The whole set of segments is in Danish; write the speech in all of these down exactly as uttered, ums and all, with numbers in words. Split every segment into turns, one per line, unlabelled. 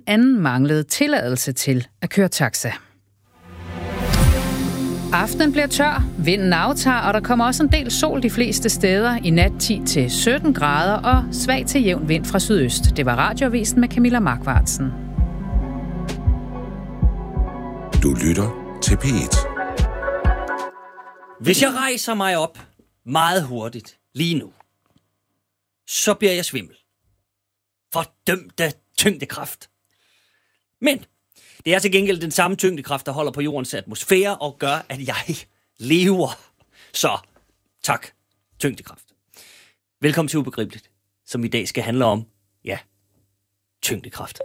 anden manglede tilladelse til at køre taxa. Aftenen bliver tør, vinden aftager, og der kommer også en del sol de fleste steder. I nat ti til sytten grader og svag til jævn vind fra sydøst. Det var Radioavisen med Camilla Markvartsen.
Du lytter til P et.
Hvis jeg rejser mig op meget hurtigt lige nu, så bliver jeg svimmel. Fordømte tyngdekraft. Men det er til gengæld den samme tyngdekraft, der holder på jordens atmosfære og gør, at jeg lever. Så tak, tyngdekraft. Velkommen til Ubegribeligt, som i dag skal handle om, ja, tyngdekraft.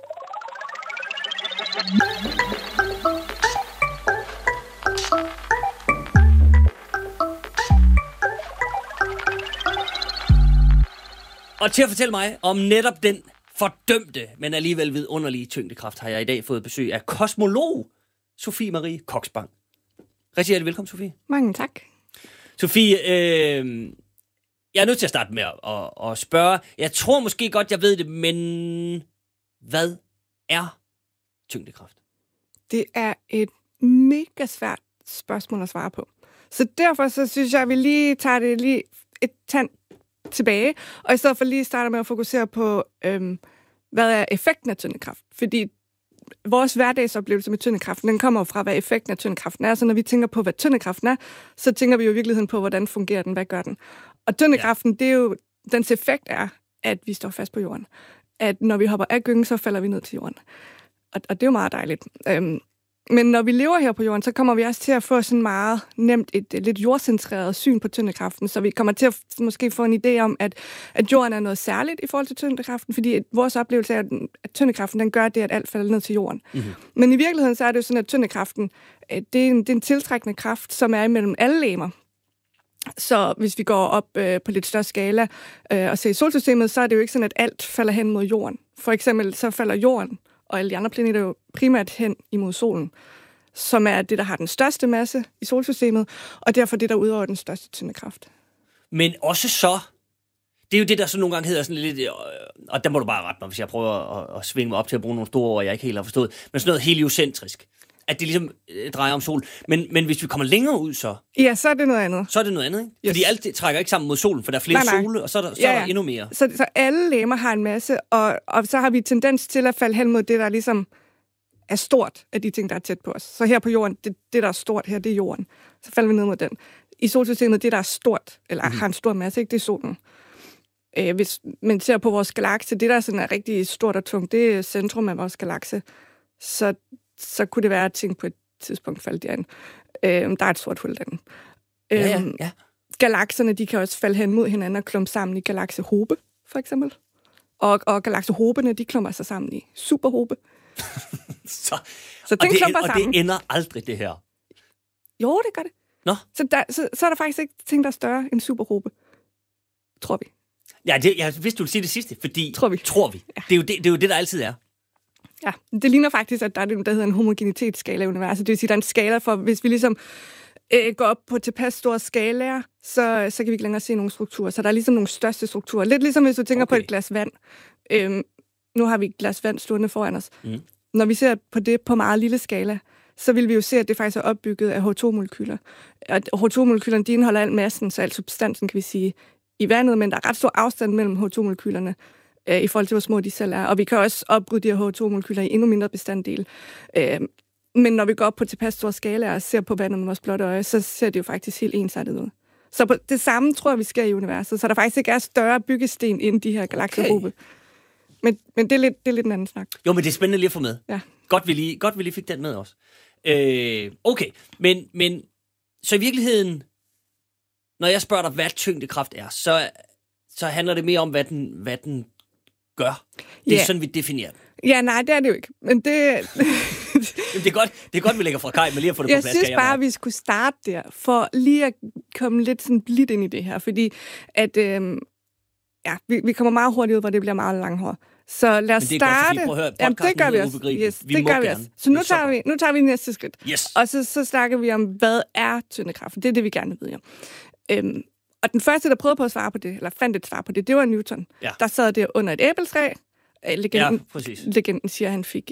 Og til at fortælle mig om netop den fordømte, men alligevel vidunderlige tyngdekraft, har jeg i dag fået besøg af kosmolog Sofie Marie Koksbang. Rigtig hjertelig velkommen, Sofie.
Mange tak.
Sofie, øh, jeg er nødt til at starte med at, at, at spørge. Jeg tror måske godt, jeg ved det, men hvad er tyngdekraft?
Det er et mega svært spørgsmål at svare på. Så derfor så synes jeg, at vi lige tager det lige et tand tilbage, og i stedet for lige starter med at fokusere på, øhm, hvad er effekten af tyngdekraft? Fordi vores hverdagsoplevelse med tyngdekraften, den kommer fra, hvad effekten af tyngdekraften er. Så når vi tænker på, hvad tyngdekraften er, så tænker vi jo i virkeligheden på, hvordan fungerer den, hvad gør den? Og tyngdekraften, ja. Det er jo, dens effekt er, at vi står fast på jorden. At når vi hopper af gyngen, så falder vi ned til jorden. Og, og det er jo meget dejligt. Øhm, Men når vi lever her på jorden, så kommer vi også til at få sådan meget nemt et, et lidt jordcentreret syn på tyngdekraften, så vi kommer til at måske få en idé om, at, at jorden er noget særligt i forhold til tyngdekraften, fordi vores oplevelse er, at tyngdekraften den gør det, at alt falder ned til jorden. Mm-hmm. Men i virkeligheden så er det jo sådan, at tyngdekraften det er en, det er en tiltrækkende kraft, som er imellem alle legemer. Så hvis vi går op øh, på lidt større skala øh, og ser i solsystemet, så er det jo ikke sådan, at alt falder hen mod jorden. For eksempel så falder jorden og alle de andre planeter jo primært hen imod solen, som er det, der har den største masse i solsystemet, og derfor det, der udøver den største tyngdekraft.
Men også så, det er jo det, der så nogle gange hedder sådan lidt, og der må du bare rette mig, hvis jeg prøver at, at svinge mig op til at bruge nogle store ord, jeg ikke helt har forstået, men sådan noget heliocentrisk, at det ligesom drejer om solen. Men, men hvis vi kommer længere ud, så...
Ja, så er det noget andet.
Så er det noget andet, ikke?
Yes.
Fordi alt det trækker ikke sammen mod solen, for der er flere nej, nej. sole, og så er der, så
ja, ja.
er der endnu mere.
Så, så alle legemer har en masse, og, og så har vi tendens til at falde hen mod det, der ligesom er stort af de ting, der er tæt på os. Så her på jorden, det, det der er stort her, det er jorden. Så falder vi ned mod den. I solsystemet, det der er stort, eller mm-hmm. har en stor masse, ikke? Det er solen. Øh, hvis man ser på vores galakse, det der sådan er rigtig stort og tungt, det er centrum af vores galakse. Så, så kunne det være at tænke på et tidspunkt falde derinde. Øh, der er et stort hul derinde. Øh,
ja, ja, ja.
Galakserne, de kan også falde hen mod hinanden og klumpe sammen i galaksehobe, for eksempel. Og, og galaksehobene, de klumper sig sammen i superhobe.
så,
så den
og, det,
klumper
og
sammen.
det ender aldrig, det her?
Jo, det gør det.
Nå?
Så, der, så, så er der faktisk ikke ting, der er større end superhobe. Tror vi.
Ja, det, jeg vidste, du ville sige det sidste, fordi...
Tror vi.
Tror vi. Ja. Det, er jo det, det er jo det, der altid er.
Ja, det ligner faktisk, at der er det, der hedder en homogenitetsskala i universet. Det vil sige, der er en skala for, hvis vi ligesom øh, går op på tilpas store skalaer, så, så kan vi ikke længere se nogle strukturer. Så der er ligesom nogle største strukturer. Lidt ligesom hvis du tænker okay. på et glas vand. Øhm, nu har vi et glas vand stående foran os. Mm. Når vi ser på det på meget lille skala, så vil vi jo se, at det faktisk er opbygget af H to molekyler. Og H to molekylerne, de indeholder al massen, så al substansen, kan vi sige, i vandet, men der er ret stor afstand mellem H to molekylerne i forhold til, hvor små de selv er. Og vi kan også opbryde de her H to molekyler i endnu mindre bestanddele. Øh, men når vi går op på tilpas store skala og ser på vandet med vores blotte øje, så ser det jo faktisk helt ensartet ud. Så på det samme tror jeg, vi sker i universet. Så der faktisk ikke er større byggesten end de her galaksehobe. Okay. Men, men det, er lidt, det er lidt en anden snak.
Jo, men det er spændende lige at få med.
Ja.
Godt, vi lige, godt, vi lige fik den med også. Øh, okay, men, men så i virkeligheden, når jeg spørger dig, hvad tyngdekraft er, så, så handler det mere om, hvad den, hvad den gør. Det er yeah. sådan, vi definerer det.
Ja, nej, det er det jo ikke. Men det...
Jamen, det, er godt, det er godt, vi lægger fra kaj, men lige at få det
jeg
på plads.
Jeg synes bare, vi skulle starte der, for lige at komme lidt sådan blidt ind i det her. Fordi at, øhm, ja, vi, vi kommer meget hurtigt ud, hvor det bliver meget langhåret. Så lad os starte.
Godt, høre,
jamen, det gør vi også. Yes,
vi
det gør vi
gerne.
også. Så nu tager, vi, nu tager vi næste skridt.
Yes.
Og så, så snakker vi om, hvad er tyngdekraften? Det er det, vi gerne vil vide. Øhm, og den første, der prøvede på at svare på det, eller fandt et svar på det, det var Newton.
Ja.
Der sad der under et æbletræ. Legenden,
ja, præcis.
legenden siger, at han fik